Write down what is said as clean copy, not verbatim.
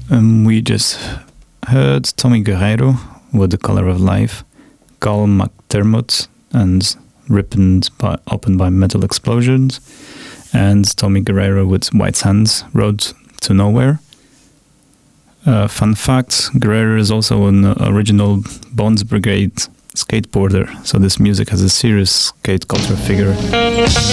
We just heard Tommy Guerrero with The Color of Life, Carl McDermott and Opened by Metal Explosions, and Tommy Guerrero with White Sands, Road to Nowhere. Fun fact, Guerrero is also an original Bones Brigade skateboarder, so this music has a serious skate culture figure.